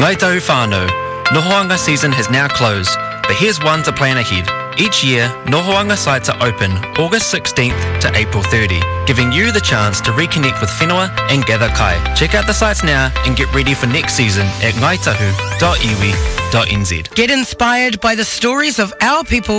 Ngai tahu whānau, Nohoanga season has now closed, but here's one to plan ahead. Each year, Nohoanga sites are open August 16th to April 30, giving you the chance to reconnect with whenua and gather kai. Check out the sites now and get ready for next season at ngaitahu.iwi.nz. Get inspired by the stories of our people